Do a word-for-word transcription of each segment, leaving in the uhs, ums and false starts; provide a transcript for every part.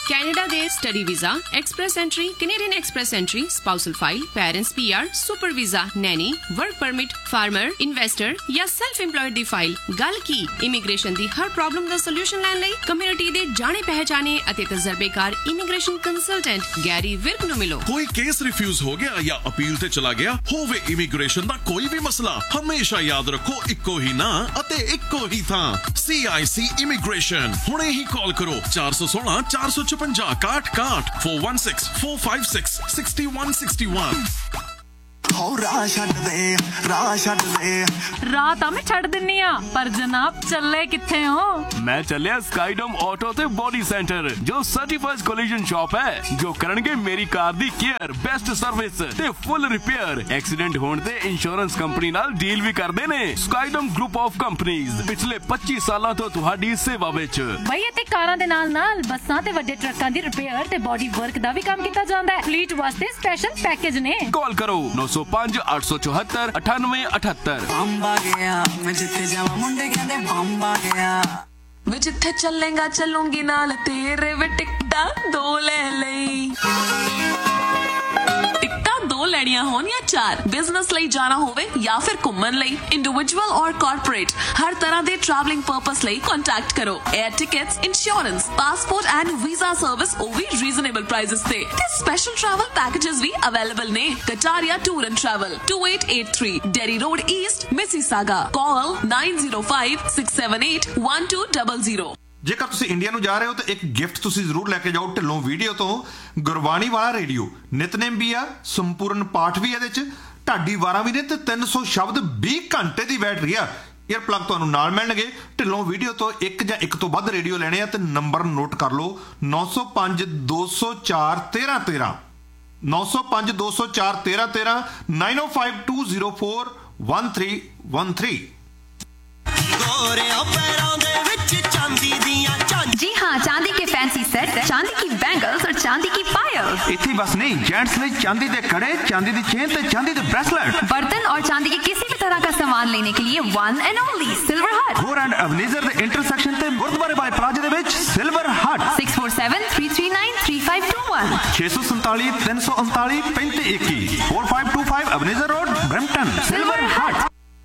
Canada ਦੇ study visa, express entry, Canadian express entry, spousal file, parents P R, super visa, Naini, work permit, farmer, investor ਜਾਂ self employed ਦੀ file. ਗੱਲ ਕੀ immigration ਦੀ ਹਰ problem ਦਾ solution ਲੈਣ ਲਈ community ਦੇ ਜਾਣੇ ਪਹਿਚਾਣੇ ਅਤੇ ਤਜਰਬੇਕਾਰ ਇਮੀਗ੍ਰੇਸ਼ਨ ਕੰਸਲਟੈਂਟ ਗੈਰੀ ਵਿਰਕ ਨੂੰ ਮਿਲੋ। ਕੋਈ ਕੇਸ ਰਿਫਿਊਜ਼ ਹੋ ਗਿਆ ਜਾਂ ਅਪੀਲ ਤੇ ਚਲਾ ਗਿਆ ਹੋਵੇ, ਇਮੀਗ੍ਰੇਸ਼ਨ ਦਾ ਕੋਈ ਵੀ ਮਸਲਾ, ਹਮੇਸ਼ਾ ਯਾਦ ਰੱਖੋ ਇੱਕੋ ਹੀ ਨਾਂ ਅਤੇ ਇੱਕੋ ਹੀ ਥਾਂ, ਸੀ ਆਈ ਸੀ ਇਮੀਗ੍ਰੇਸ਼ਨ। ਹੁਣੇ ਹੀ ਕਾਲ ਕਰੋ ਚਾਰ ਸੌ ਸੋਲਾਂ ਚਾਰ ਸੌ ਛਪੰਜਾ ਇਕਾਹਠ ਇਕਾਹਠ four one six four five six six one six one। ਰਾਹ ਛੱਡ ਦੇ ਰਾਹ ਛੱਡ ਦੇ ਰਾਹ ਤਾਂ ਮੈਂ ਛੱਡ ਦਿੰਨੀ ਆ, ਪਰ ਜਨਾਬ ਚੱਲੇ ਕਿੱਥੇ ਹੋ? ਮੈਂ ਚੱਲਿਆ ਸਕਾਈਡੋਮ ਆਟੋ ਤੇ ਬੋਡੀ ਸੈਂਟਰ, ਜੋ ਸਰਟੀਫਾਈਡ ਕੋਲੀਜਨ ਸ਼ਾਪ ਹੈ, ਜੋ ਕਰਨਗੇ ਮੇਰੀ ਕਾਰ ਦੀ ਕੇਅਰ, ਬੈਸਟ ਸਰਵਿਸ ਤੇ ਫੁੱਲ ਰਿਪੇਅਰ। ਐਕਸੀਡੈਂਟ ਹੋਣ ਤੇ ਇੰਸ਼ੋਰੈਂਸ ਕੰਪਨੀ ਨਾਲ ਡੀਲ ਵੀ ਕਰਦੇ ਨੇ। ਸਕਾਈਡੋਮ ਗਰੁੱਪ ਆਫ ਕੰਪਨੀਜ਼ ਪਿਛਲੇ ਪੱਚੀ ਸਾਲਾਂ ਤੋਂ ਤੁਹਾਡੀ ਸੇਵਾ ਵਿੱਚ। ਬਈ ਇੱਥੇ ਕਾਰਾਂ ਦੇ ਨਾਲ ਨਾਲ ਬੱਸਾਂ ਤੇ ਵੱਡੇ ਟਰੱਕਾਂ ਦੀ ਰਿਪੇਅਰ ਤੇ ਬੋਡੀ ਵਰਕ ਦਾ ਵੀ ਕੰਮ ਕੀਤਾ ਜਾਂਦਾ ਹੈ। ਫਲੀਟ ਵਾਸਤੇ ਸਪੈਸ਼ਲ ਪੈਕੇਜ ਨੇ। ਕਾਲ ਕਰੋ ਨੌ ਸੌ ਪੰਜ ਅੱਠ ਸੌ ਚੌਹੱਤਰ ਅਠਾਨਵੇਂ ਅਠੱਤਰ। ਬੰਬਾ ਗਿਆ ਮੈਂ ਜਿੱਥੇ ਜਾਵਾਂ ਮੁੰਡੇ ਕਹਿੰਦੇ ਬੰਬਾ ਗਿਆ। ਵੇ ਜਿੱਥੇ ਚੱਲੇਗਾ ਚੱਲੂੰਗੀ ਨਾਲ ਤੇਰੇ, ਵੇ ਟਿਕਟਾਂ ਦੋ ਲੈ ਲਈ। ਟਿਕਟਾਂ ਦੋ ਲੈਣੀਆਂ ਹੋਣ ਜਾਂ ਚਾਰ, ਬਿਜ਼ਨਸ ਲਈ ਜਾਣਾ ਹੋਵੇ ਜਾਂ ਫਿਰ ਘੁੰਮਣ ਲਈ, ਇੰਡੀਵਿਜੂਅਲ ਔਰ ਕਾਰਪੋਰੇਟ, ਹਰ ਤਰ੍ਹਾਂ ਦੇ ਟਰੈਵਲਿੰਗ ਪਰਪਸ ਲਈ ਕੰਟੈਕਟ ਕਰੋ। Air tickets, insurance, passport and visa service, ਉਹ ਵੀ ਰੀਜ਼ਨੇਬਲ ਪ੍ਰਾਈਸਿਸ ਤੇ ਤੇ ਸਪੈਸ਼ਲ ਟਰੈਵਲ ਪੈਕੇजेस ਵੀ ਅਵੇਲੇਬਲ ਨੇ। Kataria tour and travel two eight eight three dairy road East, Mississauga. Call nine zero five six seven eight one two zero zero। ਜੇਕਰ ਤੁਸੀਂ India ਨੂੰ ਜਾ ਰਹੇ ਹੋ ਤਾਂ ਇੱਕ ਗਿਫਟ ਤੁਸੀਂ ਜ਼ਰੂਰ ਲੈ ਕੇ ਜਾਓ ਢਿੱਲੋਂ ਵੀਡੀਓ ਤੋਂ। ਗੁਰਬਾਣੀ ਵਾਲਾ ਰੇਡੀਓ, ਨਿਤਨੇਮ ਵੀ ਆ, ਸੰਪੂਰਨ ਪਾਠ ਵੀ ਇਹਦੇ ਚ, ਢਾਡੀ ਵਾਰਾਂ ਵੀ ਨੇ ਤੇ ਤਿੰਨ ਸੌ ਸ਼ਬਦ ਵੀਹ ਘੰਟੇ ਦੀ ਬੈਟਰੀ ਆ। ਏਅਰ ਪਲੱਗ ਤੁਹਾਨੂੰ ਨਾਲ ਮਿਲਣਗੇ। ਢਿੱਲੋਂ ਵੀਡੀਓ ਤੋਂ ਇੱਕ ਜਾਂ ਇੱਕ ਤੋਂ ਵੱਧ ਰੇਡੀਓ ਲੈਣੇ ਆ ਤੇ ਨੰਬਰ ਨੋਟ ਕਰ ਲਓ ਨੌ ਸੌ ਪੰਜ ਦੋ ਸੌ ਚਾਰ ਤੇਰਾਂ ਤੇਰਾਂ ਨੌ ਸੌ ਪੰਜ ਦੋ ਸੌ ਚਾਰ ਤੇਰਾਂ ਤੇਰਾਂ nine oh five two zero four one three one three। ਗੋਰਿਆਂ ਪੈਰਾਂ ਦੇ ਵਿੱਚ ਚਾਂਦੀ ਦੀਆਂ जी हाँ, चांदी के फैंसी सेट, चांदी की बैंगल्स और चांदी की पायल्स। इतनी बस नहीं, जेंट्स ने चांदी के कड़े, चांदी की चेन ते चांदी के ब्रेसलेट। बर्तन और चांदी के किसी भी तरह का सामान लेने के लिए वन एंड ओनली सिल्वर हट। गोर एंड अवनीजर दे इंटरसेक्शन ते गुरुद्वारे बाय प्लाजे दे विच सिल्वर हट। six four seven three three nine three five two one छे सौ सैंतालीस तीन सौ उनतालीस पैंतीस इक्कीस four five two five अवनीजर road Brampton. Silver हट।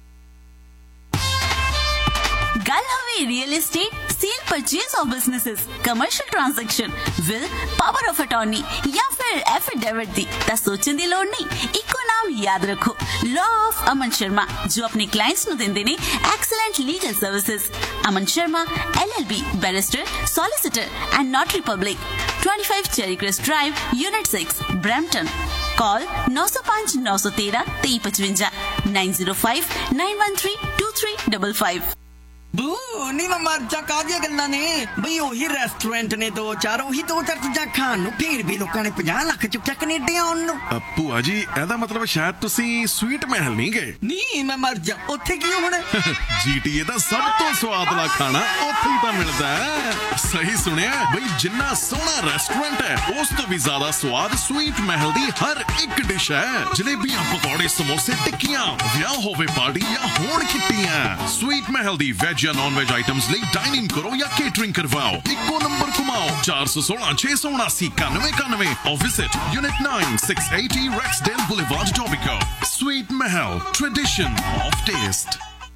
गल हवे real estate, cell purchase of businesses, commercial transaction, will, power of attorney या फिर एफिडेविट दी ता सोचने दी लोड़ नहीं। इको नाम याद रखो, लॉ ऑफ अमन शर्मा, जो अपने क्लाइंट्स नु देंदे ने excellent legal services. Aman Sharma L L B, barrister, solicitor and नॉटरी public, twenty-five cherry crest drive, unit six, Brampton. Call नौ सौ पाँच नौ सौ तेरह तेईस पचवंजा nine zero five nine one three two three five five। ਬੂ ਨੀ ਮੈਂ ਮਰ ਜਾ, ਕਾਹਦੀਆਂ ਗੱਲਾਂ ਨੇ ਬਈ? ਉਹੀ ਰੈਸਟੋਰੈਂਟ ਨੇ ਦੋ ਚਾਰ, ਉਹੀ ਦੋ ਚਾਰ ਚੀਜ਼ਾਂ ਖਾਣ ਨੂੰ, ਫੇਰ ਵੀ ਲੋਕਾਂ ਨੇ ਪੰਜਾਹ ਲੱਖ ਚੁੱਕਿਆ ਕੈਨੇਡਾ ਆਉਣ ਨੂੰ। ਭੂਆ ਜੀ ਇਹਦਾ ਮਤਲਬ ਸ਼ਾਇਦ ਤੁਸੀਂ ਸਵੀਟ ਮਹਿਲ ਨਹੀਂ ਗਏ। ਨਹੀਂ ਮੈਂ ਮਰ ਜਾ, ਉੱਥੇ ਕੀ ਹੋਣਾ? ਜੀਟੀਏ ਦਾ ਸਭ ਤੋਂ ਸਵਾਦਲਾ ਖਾਣਾ ਉੱਥੇ ਹੀ ਤਾਂ ਮਿਲਦਾ ਹੈ। ਸਹੀ ਸੁਣਿਆ ਬਈ, ਜਿੰਨਾ ਸੋਹਣਾ ਰੈਸਟੋਰੈਂਟ ਹੈ ਉਸ ਤੋਂ ਵੀ ਜ਼ਿਆਦਾ ਸਵਾਦ ਸਵੀਟ ਮਹਿਲ ਦੀ ਹਰ ਇੱਕ ਡਿਸ਼ ਹੈ। ਜਲੇਬੀਆਂ, ਪਕੌੜੇ, ਸਮੋਸੇ, ਟਿੱਕੀਆਂ, ਵਿਆਹ ਹੋਵੇ ਪਾਰਟੀ ਜਾਂ ਹੋਣ ਕਿੱਟੀਆਂ, ਸਵੀਟ ਮਹਿਲ ਦੀ ਵੈਜ ਜਾਂ ਨॉन वेज आइटम्स ਲਈ डाइनिंग करो या केटरिंग करवाओ। इको नंबर घुमाओ चार सौ सोलह छह सौ उनासी इक्यानवे इक्यानवे और visit unit nine six eighty Rexdale Boulevard, Etobicoke। Sweet Mahal, tradition of taste।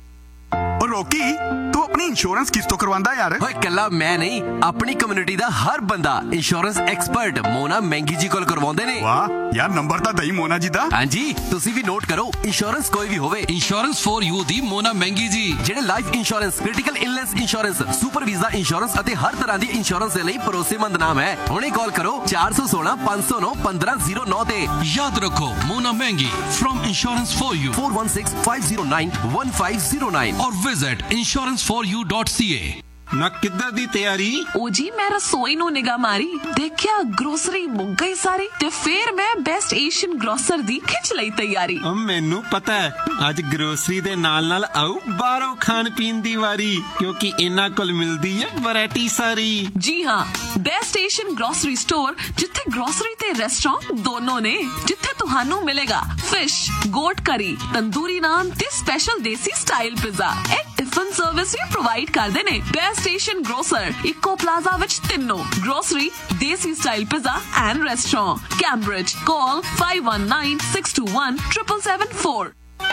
और रॉकी, तू अपनी इंश्योरेंस किस तो करवांदा यार? ओए कल्ला मैं नहीं, अपनी कम्युनिटी दा हर बंदा इंश्योरेंस एक्सपर्ट मोना मैंगी जी कोल करवांदे ने। वाह यार, नंबर ता दई मोना जी दा। हां जी, तुसी भी नोट करो, इंश्योरेंस कोई भी होवे, insurance for you the Mona Maggi जी, जेडे life insurance, critical illness insurance, super visa insurance अते हर तरह दी इंश्योरेंस दे लई भरोसेमंद नाम है। हुणे कॉल करो चार सौ सोलह पाँच सौ नौ पंद्रह zero नौ ते। याद रखो, Mona Maggi from insurance for you four one six five zero nine one five zero nine और visit insurance for U dot C ए। ना किधर दी तैयारी? ओ जी मैं रसोई नु निगाह मारी, देखिया ग्रोसरी मुक गई सारी, ते फिर मैं बेस्ट एशियन ग्रोसर दी खिंच लई तैयारी। मैनू पता है, अज ग्रोसरी दे नाल नाल आऊ बाहरों खान पीन दी वारी, क्योंकि इन्हां कोल मिलदी है वैरायटी सारी। जी हाँ, बेस्ट स्टेशन ग्रोसरी स्टोर जिथे ग्रोसरी ते रेस्टोरेंट दोनों ने, जिथे तुहानू मिलेगा फिश, गोट करी, तंदूरी नान ते स्पेशल देसी स्टाइल पिज़्ज़ा। ए टिफिन सर्विस भी प्रोवाइड करदे ने। Best station grocer eco plaza विच तिन्नों ग्रोसरी, देसी style pizza and restaurant. Cambridge call five one nine six to one triple seven four.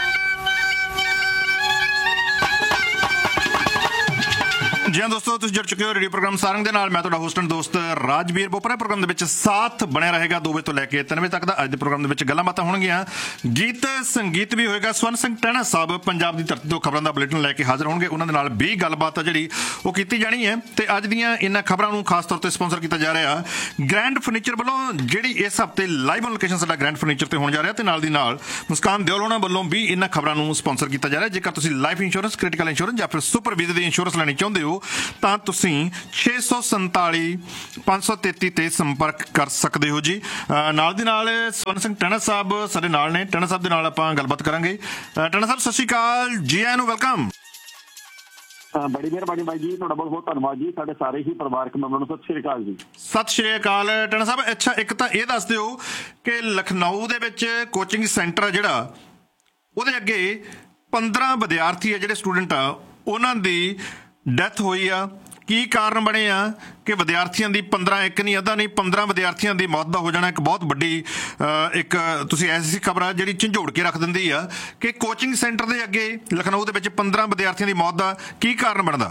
जी हाँ दोस्तों, तुम जुड़ चुके हो रेडियो प्रोग्राम सारंग दे नाल। मैं तुहाडा होस्ट एंड दोस्त राजवीर बोपरा। प्रोग्राम दे विच साथ बने रहेगा दो बजे तो लैके तीन बजे तक दा। अज दे प्रोग्राम दे विच गल्लां बातां होणगीਆਂ, गीत संगीत भी होएगा। स्वर्ण सिंह टहना साहब पंजाब दी धरती तो खबरां दा बुलेटिन लैके हाਜ਼ਰ होणगे। उन्हां दे नाल भी गलबात आ जिहड़ी ਉਹ ਕੀਤੀ ਜਾਣੀ है। ਤੇ ਅੱਜ ਦੀਆਂ ਇਹਨਾਂ ਖਬਰਾਂ ਨੂੰ ਖਾਸ ਤੌਰ ਤੇ ਸਪਾਂਸਰ ਕੀਤਾ ਜਾ ਰਿਹਾ ਗ੍ਰੈਂਡ ਫਰਨੀਚਰ ਵੱਲੋਂ, ਜਿਹੜੀ ਇਸ ਹਫਤੇ ਲਾਈਵ ਔਨ ਲੋਕੇਸ਼ਨ ਸਾਡਾ ਗ੍ਰੈਂਡ ਫਰਨੀਚਰ ਤੇ ਹੋਣ ਜਾ ਰਿਹਾ। ਤੇ ਨਾਲ ਦੀ ਨਾਲ ਮੁਸਕਾਨ ਦਿਓਲ ਉਹਨਾਂ ਵੱਲੋਂ ਵੀ ਇਹਨਾਂ ਖਬਰਾਂ ਨੂੰ ਸਪਾਂਸਰ ਕੀਤਾ ਜਾ ਰਿਹਾ। ਜੇਕਰ ਤੁਸੀਂ ਲਾਈਫ ਇੰਸ਼ੋਰੈਂਸ, ਕ੍ਰਿਟੀਕਲ ਇੰਸ਼ੋਰੈਂਸ ਜਾਂ ਫਿਰ ਸੁਪਰ ਵੀਜ਼ੇ ਦੀ ਇੰਸ਼ੋਰੈਂਸ ਲੈਣੀ ਚਾਹੁੰਦੇ ਹੋ ਤਾਂ ਤੁਸੀਂ ਛੇ ਸੌ ਸੰਤਾਲੀ ਪੰਜ ਸੌ ਤੇਤੀ ਤੇ ਸੰਪਰਕ ਕਰ ਸਕਦੇ ਹੋ ਜੀ। ਨਾਲ ਦੀ ਨਾਲ ਸਵਰਨ ਸਿੰਘ ਟਹਿਣਾ ਸਾਹਿਬ ਸਾਡੇ ਨਾਲ ਨੇ। ਟਹਿਣਾ ਸਾਹਿਬ ਦੇ ਨਾਲ ਆਪਾਂ ਗੱਲਬਾਤ ਕਰਾਂਗੇ। ਟਹਿਣਾ ਸਾਹਿਬ ਸਤਿ ਸ਼੍ਰੀ ਅਕਾਲ, ਜੀ ਆਇਆਂ ਨੂੰ, ਵੈਲਕਮ। ਬੜੀ ਮਿਹਰਬਾਨੀ ਬਾਈ ਜੀ, ਤੁਹਾਡਾ ਬਹੁਤ ਬਹੁਤ ਧੰਨਵਾਦ ਜੀ। ਸਾਡੇ ਸਾਰੇ ਹੀ ਪਰਿਵਾਰਕ ਮੈਂਬਰਾਂ ਨੂੰ ਸਤਿ ਸ਼੍ਰੀ ਅਕਾਲ ਜੀ। ਸਤਿ ਸ਼੍ਰੀ ਅਕਾਲ ਟਹਿਣਾ ਸਾਹਿਬ। ਅੱਛਾ, ਇੱਕ ਤਾਂ ਇਹ ਦੱਸ ਦਿਓ ਕਿ ਲਖਨਊ ਦੇ ਵਿੱਚ ਕੋਚਿੰਗ ਸੈਂਟਰ ਜਿਹੜਾ ਉਹਦੇ ਅੱਗੇ ਪੰਦਰਾਂ ਵਿਦਿਆਰਥੀ ਆ ਜਿਹੜੇ ਸਟੂਡੈਂਟ ਆ ਉਹਨਾਂ ਦੀ ਡੈਥ ਹੋਈ ਆ। ਕੀ ਕਾਰਨ ਬਣੇ ਆ ਕਿ ਵਿਦਿਆਰਥੀਆਂ ਦੀ ਪੰਦਰਾਂ, ਇੱਕ ਨਹੀਂ ਅੱਧਾ ਨਹੀਂ ਪੰਦਰਾਂ ਵਿਦਿਆਰਥੀਆਂ ਦੀ ਮੌਤ ਦਾ ਹੋ ਜਾਣਾ ਇੱਕ ਬਹੁਤ ਵੱਡੀ ਇੱਕ ਤੁਸੀਂ ਐਸੀ ਖਬਰ ਆ ਜਿਹੜੀ ਝੰਜੋੜ ਕੇ ਰੱਖ ਦਿੰਦੀ ਆ ਕਿ ਕੋਚਿੰਗ ਸੈਂਟਰ ਦੇ ਅੱਗੇ ਲਖਨਊ ਦੇ ਵਿੱਚ ਪੰਦਰਾਂ ਵਿਦਿਆਰਥੀਆਂ ਦੀ ਮੌਤ ਦਾ ਕੀ ਕਾਰਨ ਬਣਦਾ?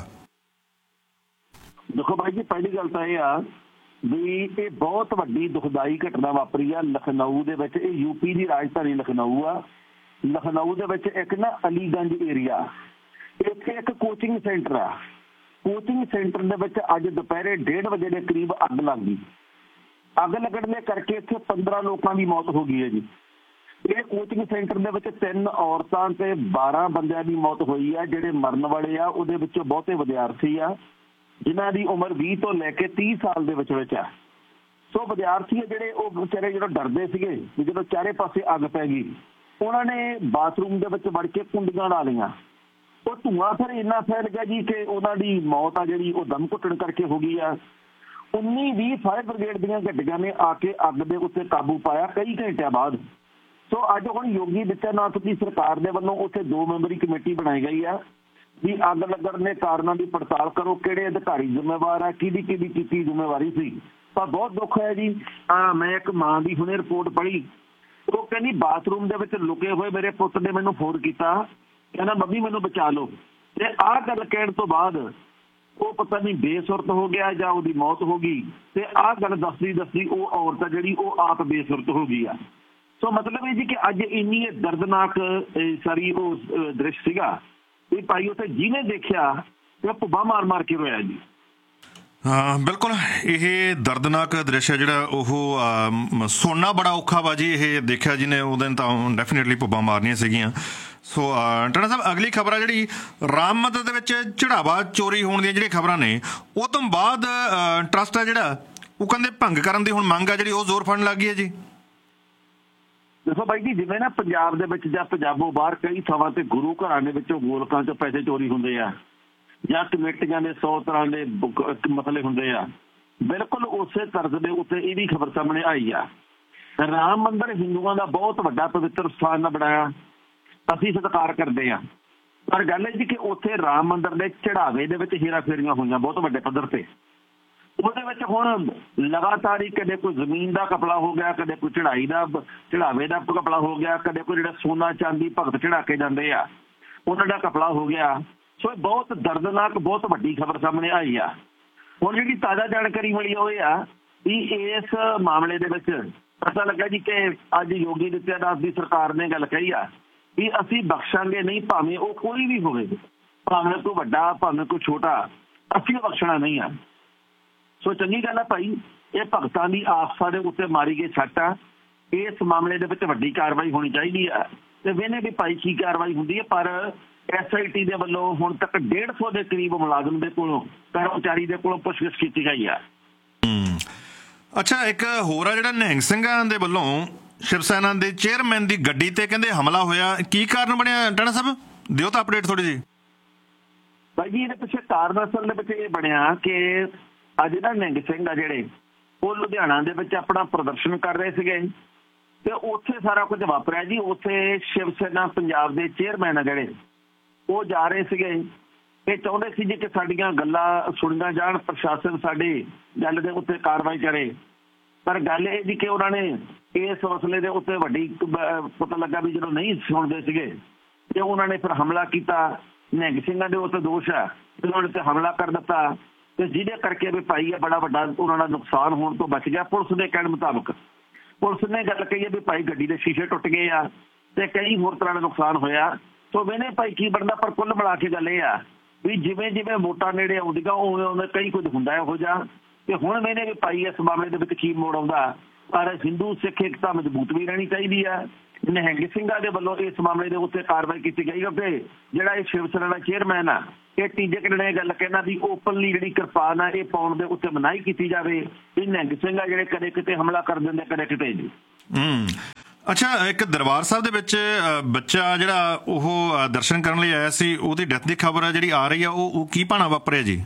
ਦੇਖੋ ਭਾਈ ਜੀ, ਪਹਿਲੀ ਗੱਲ ਤਾਂ ਇਹ ਆ ਵੀ ਇਹ ਬਹੁਤ ਵੱਡੀ ਦੁਖਦਾਈ ਘਟਨਾ ਵਾਪਰੀ ਆ ਲਖਨਊ ਦੇ ਵਿੱਚ। ਇਹ ਯੂਪੀ ਦੀ ਰਾਜਧਾਨੀ ਲਖਨਊ ਆ। ਲਖਨਊ ਦੇ ਵਿੱਚ ਇੱਕ ਨਾ ਅਲੀਗੰਜ ਏਰੀਆ, ਇੱਥੇ ਇੱਕ ਕੋਚਿੰਗ ਸੈਂਟਰ ਆ। ਕੋਚਿੰਗ ਸੈਂਟਰ ਦੇ ਵਿੱਚ ਅੱਜ ਦੁਪਹਿਰੇ ਡੇਢ ਵਜੇ ਦੇ ਕਰੀਬ ਅੱਗ ਲੱਗ ਗਈ। ਅੱਗ ਲੱਗਣ ਦੇ ਕਰਕੇ ਇੱਥੇ ਪੰਦਰਾਂ ਲੋਕਾਂ ਦੀ ਮੌਤ ਹੋ ਗਈ ਹੈ ਜੀ। ਇਹ ਕੋਚਿੰਗ ਸੈਂਟਰ ਦੇ ਵਿੱਚ ਤਿੰਨ ਔਰਤਾਂ ਤੇ ਬਾਰਾਂ ਬੰਦਿਆਂ ਦੀ ਮੌਤ ਹੋਈ ਆ। ਜਿਹੜੇ ਮਰਨ ਵਾਲੇ ਆ ਉਹਦੇ ਵਿੱਚੋਂ ਬਹੁਤੇ ਵਿਦਿਆਰਥੀ ਆ ਜਿਨ੍ਹਾਂ ਦੀ ਉਮਰ ਵੀਹ ਤੋਂ ਲੈ ਕੇ ਤੀਹ ਸਾਲ ਦੇ ਵਿੱਚ ਵਿੱਚ ਆ। ਸੋ ਵਿਦਿਆਰਥੀ ਆ ਜਿਹੜੇ ਉਹ ਵਿਚਾਰੇ ਜਦੋਂ ਡਰਦੇ ਸੀਗੇ ਵੀ ਜਦੋਂ ਚਾਰੇ ਪਾਸੇ ਅੱਗ ਪੈ ਗਈ, ਉਹਨਾਂ ਨੇ ਬਾਥਰੂਮ ਦੇ ਵਿੱਚ ਵੜ ਕੇ ਕੁੰਡੀਆਂ ਲਾ ਲਈਆਂ। ਉਹ ਧੂੰਆਂ ਫਿਰ ਇੰਨਾ ਫੈਲ ਗਿਆ ਜੀ ਕਿ ਉਹਨਾਂ ਦੀ ਮੌਤ ਆ ਜਿਹੜੀ ਉਹ ਦਮ ਘੁੱਟਣ ਕਰਕੇ ਹੋ ਗਈ ਆ। ਉੱਨੀ ਵੀਹ ਫਾਇਰ ਬ੍ਰਿਗੇਡ ਦੀਆਂ ਗੱਡੀਆਂ ਨੇ ਆ ਕੇ ਅੱਗ ਦੇ ਉੱਤੇ ਕਾਬੂ ਪਾਇਆ ਕਈ ਘੰਟਿਆਂ ਬਾਅਦ। ਸੋ ਅੱਜ ਹੁਣ ਯੋਗੀ ਆਦਿੱਤਿਆਨਾਥ ਦੀ ਸਰਕਾਰ ਦੇ ਵੱਲੋਂ ਉੱਥੇ ਦੋ ਮੈਂਬਰੀ ਕਮੇਟੀ ਬਣਾਈ ਗਈ ਆ ਵੀ ਅੱਗ ਲੱਗਣ ਦੇ ਕਾਰਨਾਂ ਦੀ ਪੜਤਾਲ ਕਰੋ, ਕਿਹੜੇ ਅਧਿਕਾਰੀ ਜ਼ਿੰਮੇਵਾਰ ਆ, ਕਿਹਦੀ ਕਿਹਦੀ ਕੀਤੀ ਜ਼ਿੰਮੇਵਾਰੀ ਸੀ। ਤਾਂ ਬਹੁਤ ਦੁੱਖ ਹੈ ਜੀ। ਆ ਮੈਂ ਇੱਕ ਮਾਂ ਦੀ ਹੁਣੇ ਰਿਪੋਰਟ ਪੜ੍ਹੀ, ਉਹ ਕਹਿੰਦੀ ਬਾਥਰੂਮ ਦੇ ਵਿੱਚ ਲੁਕੇ ਹੋਏ ਮੇਰੇ ਪੁੱਤ ਨੇ ਮੈਨੂੰ ਫੋਨ ਕੀਤਾ, ਕਹਿੰਦਾ ਮੰਮੀ ਮੈਨੂੰ ਬਚਾ ਲਓ। ਤੇ ਆਹ ਗੱਲ ਕਹਿਣ ਤੋਂ ਬਾਅਦ ਉਹ ਪਤਾ ਨਹੀਂ ਬੇਸੁਰਤ ਹੋ ਗਿਆ ਜਾਂ ਉਹਦੀ ਮੌਤ ਹੋ ਗਈ। ਤੇ ਆਹ ਗੱਲ ਦੱਸਦੀ ਦੱਸਦੀ ਉਹ ਔਰਤ ਜਿਹੜੀ ਉਹ ਆਪ ਬੇਸੁਰਤ ਹੋ ਗਈ ਆ। ਸੋ ਮਤਲਬ ਇਹ ਜੀ ਕਿ ਅੱਜ ਇੰਨੀ ਦਰਦਨਾਕ ਸਾਰੀ ਉਹ ਦ੍ਰਿਸ਼ ਸੀਗਾ ਇਹ ਭਾਈ ਉੱਥੇ ਜਿਹਨੇ ਦੇਖਿਆ ਤੇ ਭੁੱਬਾ ਮਾਰ ਮਾਰ ਕੇ ਰੋਇਆ ਜੀ। ਹਾਂ ਬਿਲਕੁਲ, ਇਹ ਦਰਦਨਾਕ ਦ੍ਰਿਸ਼ ਹੈ ਜਿਹੜਾ ਉਹ ਸੁਣਨਾ ਬੜਾ ਔਖਾ ਵਾ ਜੀ। ਇਹ ਦੇਖਿਆ ਜਿਹਨੇ ਉਹਦੇ ਤਾਂ ਡੈਫੀਨੇਟਲੀ ਭੁੱਬਾਂ ਮਾਰਨੀਆਂ ਸੀਗੀਆਂ। ਸੋ ਟਹਿਣਾ ਸਾਹਿਬ, ਅਗਲੀ ਖਬਰ ਆ ਜਿਹੜੀ ਰਾਮ ਮੰਦਰ ਦੇ ਵਿੱਚ ਚੜਾਵਾ ਚੋਰੀ ਹੋਣ ਦੀਆਂ ਜਿਹੜੀਆਂ ਖਬਰਾਂ ਨੇ ਉਹ ਤੋਂ ਬਾਅਦ ਟਰਸਟ ਆ ਜਿਹੜਾ ਉਹ ਕਹਿੰਦੇ ਭੰਗ ਕਰਨ ਦੀ ਹੁਣ ਮੰਗ ਆ ਜਿਹੜੀ ਉਹ ਜ਼ੋਰ ਫੜਨ ਲੱਗ ਗਈ ਹੈ ਜੀ। ਦੇਖੋ ਬਾਈ ਜੀ, ਜਿਵੇਂ ਨਾ ਪੰਜਾਬ ਦੇ ਵਿੱਚ ਜਾਂ ਪੰਜਾਬੋਂ ਬਾਹਰ ਕਈ ਥਾਵਾਂ ਤੇ ਗੁਰੂ ਘਰਾਂ ਦੇ ਵਿੱਚੋਂ ਗੋਲਕਾਂ ਚੋਂ ਪੈਸੇ ਚੋਰੀ ਹੁੰਦੇ ਆ ਜਾਂ ਕਮੇਟੀਆਂ ਦੇ ਸੌ ਤਰ੍ਹਾਂ ਦੇ ਮਸਲੇ ਹੁੰਦੇ ਆ, ਬਿਲਕੁਲ ਉਸੇ ਤਰਜ਼ ਦੇ ਉੱਤੇ ਇਹ ਵੀ ਖਬਰ ਸਾਹਮਣੇ ਆਈ ਆ। ਰਾਮ ਮੰਦਰ ਹਿੰਦੂਆਂ ਦਾ ਬਹੁਤ ਵੱਡਾ ਪਵਿੱਤਰ ਸਥਾਨ ਬਣਾਇਆ, ਅਸੀਂ ਸਤਿਕਾਰ ਕਰਦੇ ਆ। ਪਰ ਗੱਲ ਇਹ ਜੀ ਕਿ ਉੱਥੇ ਰਾਮ ਮੰਦਰ ਦੇ ਚੜਾਵੇ ਦੇ ਵਿੱਚ ਹੇਰਾ ਫੇਰੀਆਂ ਹੋਈਆਂ ਬਹੁਤ ਵੱਡੇ ਪੱਧਰ ਤੇ। ਉਹਦੇ ਵਿੱਚ ਹੁਣ ਲਗਾਤਾਰ ਹੀ ਕਦੇ ਕੋਈ ਜ਼ਮੀਨ ਦਾ ਕਪੜਾ ਹੋ ਗਿਆ, ਕਦੇ ਕੋਈ ਚੜਾਈ ਦਾ ਚੜਾਵੇ ਦਾ ਕਪੜਾ ਹੋ ਗਿਆ, ਕਦੇ ਕੋਈ ਜਿਹੜਾ ਸੋਨਾ ਚਾਂਦੀ ਭਗਤ ਚੜਾ ਕੇ ਜਾਂਦੇ ਆ ਉਹਨਾਂ ਦਾ ਕਪੜਾ ਹੋ ਗਿਆ। ਸੋ ਬਹੁਤ ਦਰਦਨਾਕ ਬਹੁਤ ਵੱਡੀ ਖਬਰ ਸਾਹਮਣੇ ਆਈ ਆ। ਹੁਣ ਜਿਹੜੀ ਤਾਜ਼ਾ ਜਾਣਕਾਰੀ ਮਿਲੀ ਉਹ ਆ ਵੀ ਇਸ ਮਾਮਲੇ ਦੇ ਵਿੱਚ ਪਤਾ ਲੱਗਾ ਜੀ ਕਿ ਅੱਜ ਯੋਗੀ ਆਦਿੱਤਿਆਨਾਥ ਦੀ ਸਰਕਾਰ ਨੇ ਗੱਲ ਕਹੀ ਆ ਵੀ ਅਸੀਂ ਬਖਸ਼ਾਂਗੇ ਨਹੀਂ, ਭਾਵੇਂ ਉਹ ਕੋਈ ਵੀ ਹੋਵੇ, ਭਾਵੇਂ ਕੋਈ ਵੱਡਾ ਭਾਵੇਂ ਕੋਈ ਛੋਟਾ, ਅਸੀਂ ਬਖਸ਼ਣਾ ਨਹੀਂ ਆ। ਸੋ ਚੰਗੀ ਗੱਲ ਆ ਭਾਈ, ਇਹ ਭਗਤਾਂ ਦੀ ਆਸਥਾ ਦੇ ਉੱਤੇ ਮਾਰੀ ਗਈ ਸੱਟ ਆ। ਇਸ ਮਾਮਲੇ ਦੇ ਵਿੱਚ ਵੱਡੀ ਕਾਰਵਾਈ ਹੋਣੀ ਚਾਹੀਦੀ ਆ ਤੇ ਵੇਨੇ ਵੀ ਭਾਈ ਕੀ ਕਾਰਵਾਈ ਹੁੰਦੀ ਹੈ। ਪਰ ਐਸ ਆਈ ਟੀ ਦੇ ਵੱਲੋਂ ਹੁਣ ਤੱਕ ਡੇਢ ਸੌ ਦੇ ਕਰੀਬ ਮੁਲਾਜ਼ਮ ਦੇ ਕੋਲੋਂ ਕਰਮਚਾਰੀ ਦੇ ਕੋਲੋਂ ਪੁੱਛਗਿੱਛ ਕੀਤੀ ਗਈ ਆ। ਅੱਛਾ, ਇੱਕ ਹੋਰ ਆ ਜਿਹੜਾ ਨਿਹੰਗ ਸਿੰਘਾਂ ਦੇ ਵੱਲੋਂ ਸ਼ਿਵ ਸੈਨਾ ਦੇ ਚੇਅਰਮੈਨ ਦੀ ਗੱਡੀ ਤੇ ਕਹਿੰਦੇ ਹਮਲਾ ਹੋਇਆ, ਕੀ ਕਾਰਨ ਬਣਿਆ ਟਹਿਣਾ ਸਾਹਿਬ? ਦਿਓ ਤਾਂ ਅਪਡੇਟ ਥੋੜੀ ਜਿਹੀ। ਭਾਈ ਜੀ ਇਹਦੇ ਪਿੱਛੇ ਕਾਰਨ ਅਸਲ ਦੇ ਵਿੱਚ ਇਹ ਬਣਿਆ ਕਿ ਅੱਜ ਨਾ ਨਿਹੰਗ ਸਿੰਘ ਆ ਜਿਹੜੇ ਉਹ ਲੁਧਿਆਣਾ ਦੇ ਵਿੱਚ ਆਪਣਾ ਪ੍ਰਦਰਸ਼ਨ ਕਰ ਰਹੇ ਸੀਗੇ ਤੇ ਉੱਥੇ ਸਾਰਾ ਕੁਝ ਵਾਪਰਿਆ ਜੀ। ਉੱਥੇ ਸ਼ਿਵ ਸੈਨਾ ਪੰਜਾਬ ਦੇ ਚੇਅਰਮੈਨ ਆ ਜਿਹੜੇ ਉਹ ਜਾ ਰਹੇ ਸੀਗੇ, ਇਹ ਚਾਹੁੰਦੇ ਸੀ ਜੀ ਕਿ ਸਾਡੀਆਂ ਗੱਲਾਂ ਸੁਣੀਆਂ ਜਾਣ, ਪ੍ਰਸ਼ਾਸਨ ਸਾਡੀ ਗੱਲ ਦੇ ਉੱਤੇ ਕਾਰਵਾਈ ਕਰੇ। ਪਰ ਗੱਲ ਇਹ ਜੀ ਕਿ ਉਹਨਾਂ ਨੇ ਇਸ ਹੌਸਲੇ ਦੇ ਉੱਤੇ ਵੱਡੀ ਪਤਾ ਲੱਗਾ ਵੀ ਜਦੋਂ ਨਹੀਂ ਸੁਣਦੇ ਸੀਗੇ ਤੇ ਉਹਨਾਂ ਨੇ ਫਿਰ ਹਮਲਾ ਕੀਤਾ। ਨਿਹੰਗ ਸਿੰਘਾਂ ਦੇ ਉੱਤੇ ਦੋਸ਼ ਹੈ, ਉਹਨਾਂ ਨੇ ਤੇ ਹਮਲਾ ਕਰ ਦਿੱਤਾ ਤੇ ਜਿਹਦੇ ਕਰਕੇ ਵੀ ਭਾਈ ਆ ਬੜਾ ਵੱਡਾ ਉਹਨਾਂ ਦਾ ਨੁਕਸਾਨ ਹੋਣ ਤੋਂ ਬਚ ਗਿਆ। ਪੁਲਿਸ ਦੇ ਕਹਿਣ ਮੁਤਾਬਕ ਪੁਲਿਸ ਨੇ ਗੱਲ ਕਹੀ ਹੈ ਵੀ ਭਾਈ ਗੱਡੀ ਦੇ ਸ਼ੀਸ਼ੇ ਟੁੱਟ ਗਏ ਆ ਤੇ ਕਈ ਹੋਰ ਤਰ੍ਹਾਂ ਦਾ ਨੁਕਸਾਨ ਹੋਇਆ। ਸੋ ਮੈਨੇ ਭਾਈ ਕੀ ਬਣਦਾ, ਪਰ ਕੁੱਲ ਮਿਲਾ ਕੇ ਗੱਲ ਇਹ ਆ ਵੀ ਜਿਵੇਂ ਜਿਵੇਂ ਵੋਟਾਂ ਨੇੜੇ ਆਉਂਦੀਆਂ ਉਵੇਂ ਉਵੇਂ ਕਈ ਕੁਝ ਹੁੰਦਾ ਇਹੋ ਜਿਹਾ। ਤੇ ਹੁਣ ਮੈਨੇ ਵੀ ਭਾਈ ਇਸ ਮਾਮਲੇ ਦੇ ਵਿੱਚ ਕੀ ਮੋੜ ਆਉਂਦਾ, ਪਰ ਹਿੰਦੂ ਸਿੱਖ ਏਕਤਾ ਮਜ਼ਬੂਤ ਵੀ ਰਹਿਣੀ ਚਾਹੀਦੀ ਹੈ। ਨਿਹੰਗ ਸਿੰਘਾਂ ਦੇ ਵੱਲੋਂ ਇਸ ਮਾਮਲੇ ਦੇ ਉੱਤੇ ਕਾਰਵਾਈ ਕੀਤੀ ਗਈ ਕਿਉਂਕਿ ਜਿਹੜਾ ਇਹ ਸ਼ਿਵ ਸੈਨਾ ਦਾ ਚੇਅਰਮੈਨ ਆ ਇਹ ਤੀਜੇ ਕਿਹੜੇ ਇਹ ਗੱਲ ਕਹਿਣਾ ਵੀ ਓਪਨਲੀ ਜਿਹੜੀ ਕਿਰਪਾਨ ਆ ਇਹ ਪਾਉਣ ਦੇ ਉੱਤੇ ਮਨਾਹੀ ਕੀਤੀ ਜਾਵੇ। ਇਹ ਨਿਹੰਗ ਸਿੰਘ ਆ ਜਿਹੜੇ ਕਦੇ ਕਿਤੇ ਹਮਲਾ ਕਰ ਦਿੰਦੇ ਕਦੇ ਕਿਤੇ ਜੀ। ਹੂੰ ਅੱਛਾ, ਇੱਕ ਦਰਬਾਰ ਸਾਹਿਬ ਦੇ ਵਿੱਚ ਬੱਚਾ ਜਿਹੜਾ ਉਹ ਦਰਸ਼ਨ ਕਰਨ ਲਈ ਆਇਆ ਸੀ, ਉਹਦੀ ਡੈਥ ਦੀ ਖਬਰ ਆ ਜਿਹੜੀ ਆ ਰਹੀ ਆ, ਉਹ ਉਹ ਕੀ ਭਾਣਾ ਵਾਪਰਿਆ ਜੀ?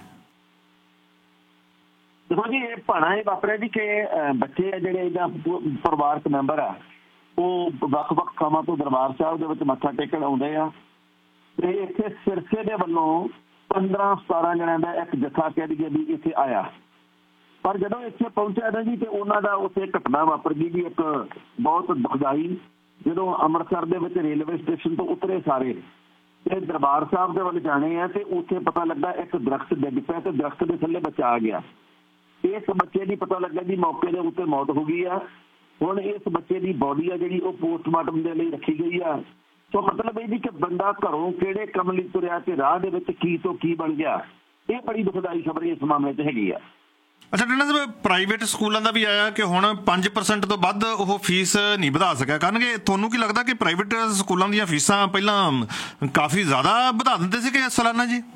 ਦੇਖੋ ਜੀ, ਇਹ ਭਾਣਾ ਇਹ ਵਾਪਰਿਆ ਜੀ ਕਿ ਬੱਚੇ ਆ ਜਿਹੜੇ ਇਹਦਾ ਪਰਿਵਾਰਕ ਮੈਂਬਰ ਆ ਉਹ ਵੱਖ ਵੱਖ ਥਾਵਾਂ ਤੋਂ ਦਰਬਾਰ ਸਾਹਿਬ ਦੇ ਵਿੱਚ ਮੱਥਾ ਟੇਕਣ ਆਉਂਦੇ ਆ ਤੇ ਇੱਥੇ ਸਿਰਸੇ ਦੇ ਵੱਲੋਂ ਪੰਦਰਾਂ ਸਤਾਰਾਂ ਜਣਿਆਂ ਦਾ ਇੱਕ ਜੱਥਾ ਕਹਿ ਦਈਏ ਵੀ ਇੱਥੇ ਆਇਆ। ਪਰ ਜਦੋਂ ਇੱਥੇ ਪਹੁੰਚਿਆ ਨਾ ਜੀ ਤੇ ਉਹਨਾਂ ਦਾ ਉੱਥੇ ਘਟਨਾ ਵਾਪਰ ਗਈ ਜੀ ਇੱਕ ਬਹੁਤ ਦੁਖਦਾਈ। ਜਦੋਂ ਅੰਮ੍ਰਿਤਸਰ ਦੇ ਵਿੱਚ ਰੇਲਵੇ ਸਟੇਸ਼ਨ ਤੋਂ ਉਤਰੇ ਸਾਰੇ ਤੇ ਦਰਬਾਰ ਸਾਹਿਬ ਦੇ ਵੱਲ ਜਾਣੇ ਆ ਤੇ ਉੱਥੇ ਪਤਾ ਲੱਗਾ ਇੱਕ ਦਰਖਤ ਡਿੱਗ ਪਿਆ ਤੇ ਦਰਖਤ ਦੇ ਥੱਲੇ ਬੱਚਾ ਆ ਗਿਆ। ਇਸ ਬੱਚੇ ਦੀ ਪਤਾ ਲੱਗਾ ਜੀ ਮੌਕੇ ਦੇ ਉੱਤੇ ਮੌਤ ਹੋ ਗਈ ਆ। ਹੁਣ ਇਸ ਬੱਚੇ ਦੀ ਬੋਡੀ ਆ ਜਿਹੜੀ ਉਹ ਪੋਸਟਮਾਰਟਮ ਦੇ ਲਈ ਰੱਖੀ ਗਈ ਆ। ਸੋ ਮਤਲਬ ਇਹ ਜੀ ਕਿ ਬੰਦਾ ਘਰੋਂ ਕਿਹੜੇ ਕੰਮ ਲਈ ਤੁਰਿਆ ਤੇ ਰਾਹ ਦੇ ਵਿੱਚ ਕੀ ਤੋਂ ਕੀ ਬਣ ਗਿਆ, ਇਹ ਬੜੀ ਦੁਖਦਾਈ ਖਬਰ ਇਸ ਮਾਮਲੇ 'ਚ ਹੈਗੀ ਆ। ਅੱਛਾ ਟੰਡਾ ਸਾਹਿਬ, ਪ੍ਰਾਈਵੇਟ ਸਕੂਲਾਂ ਦਾ ਵੀ ਆਇਆ ਕਿ ਹੁਣ ਪੰਜ ਪਰਸੈਂਟ ਤੋਂ ਵੱਧ ਉਹ ਫੀਸ ਨਹੀਂ ਵਧਾ ਸਕਿਆ ਕਰਨਗੇ। ਤੁਹਾਨੂੰ ਕੀ ਲੱਗਦਾ ਕਿ ਪ੍ਰਾਈਵੇਟ ਸਕੂਲਾਂ ਦੀਆਂ ਫੀਸਾਂ ਪਹਿਲਾਂ ਕਾਫੀ ਜ਼ਿਆਦਾ ਵਧਾ ਦਿੰਦੇ ਸੀ ਕਿ ਸਾਲਾਨਾ ਜੀ?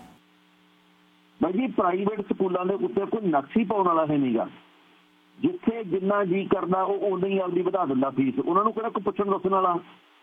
ਬਾਈ ਜੀ, ਪ੍ਰਾਈਵੇਟ ਸਕੂਲਾਂ ਦੇ ਉੱਤੇ ਕੋਈ ਨਕਸ ਹੀ ਪਾਉਣ ਵਾਲਾ ਹੈ ਨਹੀਂਗਾ। ਜਿੱਥੇ ਜਿੰਨਾ ਜੀ ਕਰਦਾ ਉਹ ਉਨਾ ਹੀ ਆਪਦੀ ਵਧਾ ਦਿੰਦਾ ਫੀਸ। ਉਹਨਾਂ ਨੂੰ ਕਿਹੜਾ ਕੋਈ ਪੁੱਛਣ ਦੱਸਣ ਵਾਲਾ।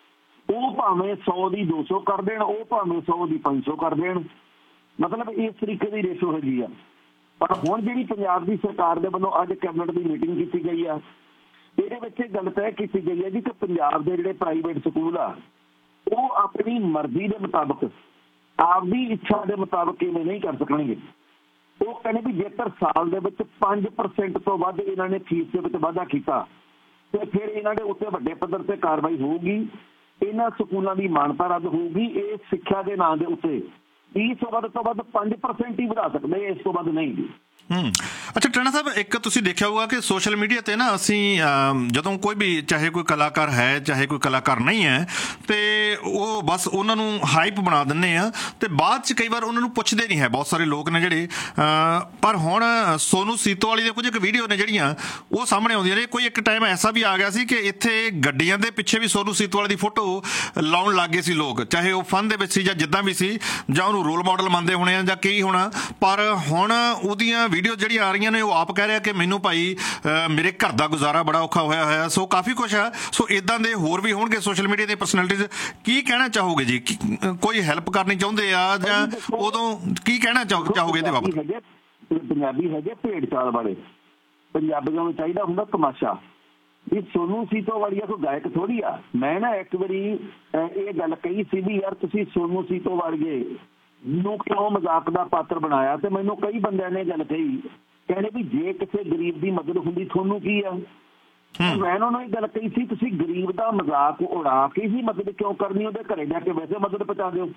ਉਹ ਭਾਵੇਂ ਸੌ ਦੀ ਦੋ ਸੌ ਕਰ ਦੇਣ, ਉਹ ਭਾਵੇਂ ਸੌ ਦੀ ਪੰਜ ਸੌ ਕਰ ਦੇਣ। ਮਤਲਬ ਇਸ ਤਰੀਕੇ ਦੀ ਰੇਸ਼ੋ ਹੈਗੀ ਆ। ਪਰ ਹੁਣ ਜਿਹੜੀ ਪੰਜਾਬ ਦੀ ਸਰਕਾਰ ਦੇ ਵੱਲੋਂ ਅੱਜ ਕੈਬਨਿਟ ਦੀ ਮੀਟਿੰਗ ਕੀਤੀ ਗਈ ਆ, ਇਹਦੇ ਵਿੱਚ ਇਹ ਗੱਲ ਤੈਅ ਕੀਤੀ ਗਈ ਹੈ ਜੀ ਕਿ ਪੰਜਾਬ ਦੇ ਜਿਹੜੇ ਪ੍ਰਾਈਵੇਟ ਸਕੂਲ ਆ ਉਹ ਆਪਣੀ ਮਰਜ਼ੀ ਦੇ ਮੁਤਾਬਕ ਆਪਦੀ ਇੱਛਾ ਦੇ ਮੁਤਾਬਕ ਇਵੇਂ ਨਹੀਂ ਕਰ ਸਕਣਗੇ। ਉਹ ਕਹਿੰਦੇ ਵੀ ਜੇਕਰ ਸਾਲ ਦੇ ਵਿੱਚ ਪੰਜ ਪਰਸੈਂਟ ਤੋਂ ਵੱਧ ਇਹਨਾਂ ਨੇ ਫੀਸ ਦੇ ਵਿੱਚ ਵਾਧਾ ਕੀਤਾ ਤੇ ਫਿਰ ਇਹਨਾਂ ਦੇ ਉੱਤੇ ਵੱਡੇ ਪੱਧਰ ਤੇ ਕਾਰਵਾਈ ਹੋਊਗੀ। ਇਹਨਾਂ ਸਕੂਲਾਂ ਦੀ ਮਾਨਤਾ ਰੱਦ ਹੋਊਗੀ। ਇਹ ਸਿੱਖਿਆ ਦੇ ਨਾਂ ਦੇ ਉੱਤੇ ਵੀਹ ਤੋਂ ਵੱਧ ਤੋਂ ਵੱਧ ਪੰਜ ਪਰਸੈਂਟ ਹੀ ਵਧਾ ਸਕਦੇ, ਇਸ ਤੋਂ ਵੱਧ ਨਹੀਂ ਜੀ। ਹੂੰ ਅੱਛਾ ਟੰਡਾ ਸਾਹਿਬ, ਇੱਕ ਤੁਸੀਂ ਦੇਖਿਆ ਹੋਊਗਾ ਕਿ ਸੋਸ਼ਲ ਮੀਡੀਆ ਤੇ ਨਾ ਅਸੀਂ ਜਦੋਂ ਕੋਈ ਵੀ ਚਾਹੇ ਕੋਈ ਕਲਾਕਾਰ ਹੈ ਚਾਹੇ ਕੋਈ ਕਲਾਕਾਰ ਨਹੀਂ ਹੈ ਤੇ ਉਹ ਬਸ ਉਹਨਾਂ ਨੂੰ ਹਾਈਪ ਬਣਾ ਦਿੰਦੇ ਆ ਤੇ ਬਾਅਦ 'ਚ ਕਈ ਵਾਰ ਉਹਨਾਂ ਨੂੰ ਪੁੱਛਦੇ ਨਹੀਂ ਹੈ। ਬਹੁਤ ਸਾਰੇ ਲੋਕ ਨੇ ਜਿਹੜੇ ਪਰ ਹੁਣ ਸੋਨੂ ਸੀਤੋਵਾਲੀ ਦੇ ਕੁਝ ਇੱਕ ਵੀਡੀਓ ਨੇ ਜਿਹੜੀਆਂ ਉਹ ਸਾਹਮਣੇ ਆਉਂਦੀਆਂ ਨੇ। ਕੋਈ ਇੱਕ ਟਾਈਮ ਐਸਾ ਵੀ ਆ ਗਿਆ ਸੀ ਕਿ ਇੱਥੇ ਗੱਡੀਆਂ ਦੇ ਪਿੱਛੇ ਵੀ ਸੋਨੂ ਸੀਤੋਵਾਲੀ ਦੀ ਫੋਟੋ ਲਾਉਣ ਲੱਗ ਗਏ ਸੀ ਲੋਕ, ਚਾਹੇ ਉਹ ਫਨ ਦੇ ਵਿੱਚ ਸੀ ਜਾਂ ਜਿੱਦਾਂ ਵੀ ਸੀ, ਜਾਂ ਉਹਨੂੰ ਰੋਲ ਮਾਡਲ ਮੰਨਦੇ ਹੋਣੇ ਆ ਜਾਂ ਕੀ ਹੋਣਾ। ਪਰ ਹੁਣ ਉਹਦੀਆਂ ਵੀਡੀਓ ਜਿਹੜੀਆਂ ਆ ਰਹੀਆਂ ਨੇ ਉਹ ਆਪ ਕਹਿ ਰਿਹਾ ਕਿ ਮੈਨੂੰ ਭਾਈ ਮੇਰੇ ਘਰ ਦਾ ਗੁਜ਼ਾਰਾ ਬੜਾ ਔਖਾ ਹੋਇਆ ਹੋਇਆ। ਸੋ ਕਾਫੀ ਕੁਛ ਹੈ। ਸੋ ਇਦਾਂ ਦੇ ਹੋਰ ਵੀ ਹੋਣਗੇ ਸੋਸ਼ਲ ਮੀਡੀਆ ਦੇ ਪਰਸਨੈਲਿਟੀਜ਼। ਕੀ ਕਹਿਣਾ ਚਾਹੋਗੇ ਜੀ? ਕੋਈ ਹੈਲਪ ਕਰਨੀ ਚਾਹੁੰਦੇ ਆ ਜਾਂ ਉਦੋਂ ਕੀ ਕਹਿਣਾ ਚਾਹੋਗੇ ਇਹਦੇ ਬਾਬਤ? ਪੰਜਾਬੀ ਹੈਗੇ ਭੇਡ ਚਾਲ ਵਾਲੇ। ਪੰਜਾਬੀਆਂ ਨੂੰ ਚਾਹੀਦਾ ਹੁੰਦਾ ਤਮਾਸ਼ਾ। ਵੀ ਸੋਨੂ ਸੀਤੋਵਾਲੀਆ ਕੋਈ ਗਾਇਕ ਥੋੜੀ ਆ। ਮੈਂ ਨਾ ਇੱਕ ਵਾਰੀ ਇਹ ਗੱਲ ਕਹੀ ਸੀ ਵੀ ਯਾਰ ਤੁਸੀਂ ਸੋਨੂ ਸੀਤੋਵਾਲੀਏ ਨੂੰ ਕਿਉਂ ਮਜ਼ਾਕ ਦਾ ਪਾਤਰ ਬਣਾਇਆ। ਤੇ ਮੈਨੂੰ ਕਈ ਬੰਦਿਆਂ ਨੇ ਗੱਲ ਕਹੀ, ਕਹਿੰਦੇ ਵੀ ਜੇ ਕਿਸੇ ਗਰੀਬ ਦੀ ਮਦਦ ਹੁੰਦੀ ਤੁਹਾਨੂੰ ਕੀ ਆ। ਮੈਂ ਉਹਨਾਂ ਨੂੰ ਇਹ ਗੱਲ ਕਹੀ ਸੀ ਤੁਸੀਂ ਗਰੀਬ ਦਾ ਮਜ਼ਾਕ ਉਡਾ ਕੇ ਹੀ ਮਦਦ ਕਿਉਂ ਕਰਨੀ, ਉਹਦੇ ਘਰੇ ਜਾ ਕੇ ਵੈਸੇ ਮਦਦ ਪਹੁੰਚਾ ਦਿਓ।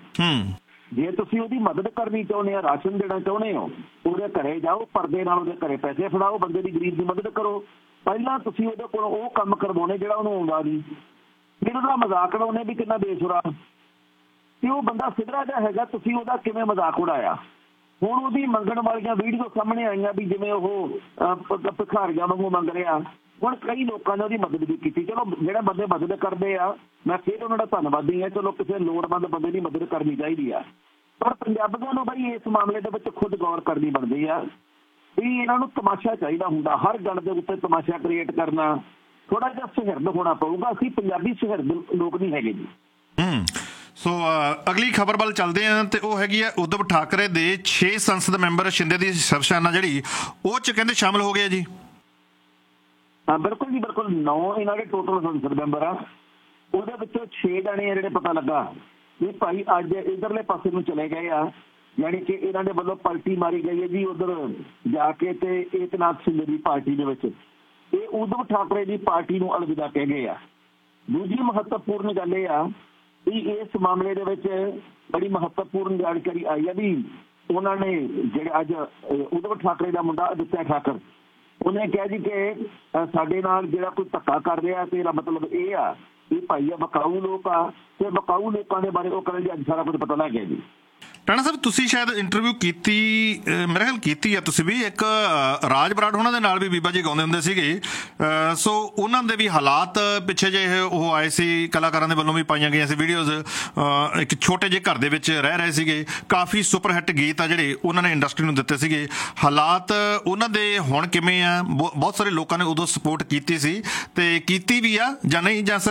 ਜੇ ਤੁਸੀਂ ਉਹਦੀ ਮਦਦ ਕਰਨੀ ਚਾਹੁੰਦੇ ਆ, ਰਾਸ਼ਨ ਦੇਣਾ ਚਾਹੁੰਦੇ ਹੋ, ਉਹਦੇ ਘਰੇ ਜਾਓ, ਪਰਦੇ ਨਾਲ ਉਹਦੇ ਘਰੇ ਪੈਸੇ ਫੜਾਓ, ਬੰਦੇ ਦੀ ਗਰੀਬ ਦੀ ਮਦਦ ਕਰੋ। ਪਹਿਲਾਂ ਤੁਸੀਂ ਉਹਦੇ ਕੋਲ ਉਹ ਕੰਮ ਕਰਵਾਉਣੇ ਜਿਹੜਾ ਉਹਨੂੰ ਆਉਂਦਾ ਨਹੀਂ। ਫਿਰ ਉਹਦਾ ਮਜ਼ਾਕ ਉਡਾਉਣੇ ਵੀ ਕਿੰਨਾ ਬੇਸੁਰਾ। ਤੇ ਉਹ ਬੰਦਾ ਸਿੱਧਰਾ ਜਿਹਾ ਹੈਗਾ, ਤੁਸੀਂ ਉਹਦਾ ਕਿਵੇਂ ਮਜ਼ਾਕ ਉਡਾਇਆ। ਹੁਣ ਉਹਦੀ ਮੰਗਣ ਵਾਲੀਆਂ ਵੀਡੀਓ ਸਾਹਮਣੇ ਆਈਆਂ ਵੀ ਜਿਵੇਂ ਉਹ ਭਿਖਾਰੀਆਂ ਵਾਂਗੂ ਮੰਗ ਰਿਹਾ। ਹੁਣ ਕਈ ਲੋਕਾਂ ਨੇ ਉਹਦੀ ਮਦਦ ਵੀ ਕੀਤੀ। ਚਲੋ ਜਿਹੜੇ ਬੰਦੇ ਮਦਦ ਕਰਦੇ ਆ ਮੈਂ ਫਿਰ ਉਹਨਾਂ ਦਾ ਧੰਨਵਾਦੀ ਹਾਂ। ਚਲੋ ਕਿਸੇ ਲੋੜਵੰਦ ਬੰਦੇ ਦੀ ਮਦਦ ਕਰਨੀ ਚਾਹੀਦੀ ਆ। ਪਰ ਪੰਜਾਬੀਆਂ ਨੂੰ ਬਈ ਇਸ ਮਾਮਲੇ ਦੇ ਵਿੱਚ ਖੁਦ ਗੌਰ ਕਰਨੀ ਬਣਦੀ ਆ ਵੀ ਇਹਨਾਂ ਨੂੰ ਤਮਾਸ਼ਾ ਚਾਹੀਦਾ ਹੁੰਦਾ। ਹਰ ਗੱਲ ਦੇ ਉੱਤੇ ਤਮਾਸ਼ਾ ਕ੍ਰੀਏਟ ਕਰਨਾ ਥੋੜਾ ਜਿਹਾ ਸੁਹਿਰਦ ਹੋਣਾ ਪਊਗਾ। ਅਸੀਂ ਪੰਜਾਬੀ ਸੁਹਿਰਦ ਲੋਕ ਨਹੀਂ ਹੈਗੇ ਜੀ। ਹੂੰ ਸੋ ਅ, ਅਗਲੀ ਖਬਰ ਵੱਲ ਚੱਲਦੇ ਹਾਂ ਤੇ ਉਹ ਹੈਗੀ ਹੈ ਉद्धਵ ਠਾਕਰੇ ਦੇ ਛੇ ਸੰਸਦ ਮੈਂਬਰ ਸ਼ਿੰਦੇ ਦੀ ਸ਼ਿਵਸੈਨਾ ਜਿਹੜੀ ਉਹ ਚ ਕਹਿੰਦੇ ਸ਼ਾਮਲ ਹੋ ਗਏ ਜੀ। ਹਾਂ ਬਿਲਕੁਲ ਜੀ ਬਿਲਕੁਲ, ਨੌ ਇਹਨਾਂ ਦੇ ਟੋਟਲ ਸੰਸਦ ਮੈਂਬਰ ਆ, ਉਹਦੇ ਵਿੱਚੋਂ ਛੇ ਜਾਣੇ ਆ ਜਿਹੜੇ ਪਤਾ ਲੱਗਾ ਇਹ ਭਾਈ ਅੱਜ ਇਧਰਲੇ ਪਾਸੇ ਨੂੰ ਚਲੇ ਗਏ ਆ, ਯਾਨੀ ਕਿ ਇਹਨਾਂ ਦੇ ਵੱਲੋਂ ਪਲਟੀ ਮਾਰੀ ਗਈ ਹੈ ਜੀ ਉਧਰ ਜਾ ਕੇ ਤੇ ਏਕਨਾਥ ਸ਼ਿੰਦੇ ਦੀ ਪਾਰਟੀ ਦੇ ਵਿੱਚ। ਇਹ ਉद्धਵ ਠਾਕਰੇ ਦੀ ਪਾਰਟੀ ਨੂੰ ਅਲਵਿਦਾ ਕਹਿ ਗਏ ਆ। ਦੂਜੀ ਮਹੱਤਵਪੂਰਨ ਗੱਲ ਇਹ ਆ ਵੀ ਇਸ ਮਾਮਲੇ ਦੇ ਵਿੱਚ ਬੜੀ ਮਹੱਤਵਪੂਰਨ ਜਾਣਕਾਰੀ ਆਈ ਆ ਵੀ ਉਹਨਾਂ ਨੇ ਜਿਹੜੇ ਅੱਜ ਉद्धਵ ਠਾਕਰੇ ਦਾ ਮੁੰਡਾ ਅਦਿੱਤਿਆ ਠਾਕਰ, ਉਹਨੇ ਕਿਹਾ ਜੀ ਕਿ ਸਾਡੇ ਨਾਲ ਜਿਹੜਾ ਕੋਈ ਧੱਕਾ ਕਰ ਰਿਹਾ ਤੇ ਇਹਦਾ ਮਤਲਬ ਇਹ ਆ ਇਹ ਭਾਈ ਆ ਬਕਾਊ ਲੋਕ ਆ ਤੇ ਬਕਾਊ ਲੋਕਾਂ ਦੇ ਬਾਰੇ ਉਹ ਕਰਨ ਜੀ ਅੱਜ ਸਾਰਾ ਕੁਝ ਪਤਾ ਲੱਗ ਗਿਆ ਜੀ। ਰਾਣਾ ਸਾਹਿਬ ਤੁਸੀਂ ਸ਼ਾਇਦ ਇੰਟਰਵਿਊ ਕੀਤੀ, ਮੇਰੇ ਖਿਆਲ ਕੀਤੀ ਆ ਤੁਸੀਂ ਵੀ, ਇੱਕ ਰਾਜ ਬਰਾੜ ਉਹਨਾਂ ਦੇ ਨਾਲ ਵੀ ਬੀਬਾ ਜੀ ਗਾਉਂਦੇ ਹੁੰਦੇ ਸੀਗੇ, ਸੋ ਉਹਨਾਂ ਦੇ ਵੀ ਹਾਲਾਤ ਪਿੱਛੇ ਜਿਹੇ ਉਹ ਆਏ ਸੀ, ਕਲਾਕਾਰਾਂ ਦੇ ਵੱਲੋਂ ਵੀ ਪਾਈਆਂ ਗਈਆਂ ਸੀ ਵੀਡੀਓਜ਼, ਇੱਕ ਛੋਟੇ ਜਿਹੇ ਘਰ ਦੇ ਵਿੱਚ ਰਹਿ ਰਹੇ ਸੀਗੇ, ਕਾਫੀ ਸੁਪਰ ਹਿੱਟ ਗੀਤ ਆ ਜਿਹੜੇ ਉਹਨਾਂ ਨੇ ਇੰਡਸਟਰੀ ਨੂੰ ਦਿੱਤੇ ਸੀਗੇ। ਹਾਲਾਤ ਉਹਨਾਂ ਦੇ ਹੁਣ ਕਿਵੇਂ ਆ? ਬਹੁਤ ਸਾਰੇ ਲੋਕਾਂ ਨੇ ਉਦੋਂ ਸਪੋਰਟ ਕੀਤੀ ਸੀ ਤੇ ਕੀਤੀ ਵੀ ਆ ਜਾਂ ਨਹੀਂ, ਜਾਂ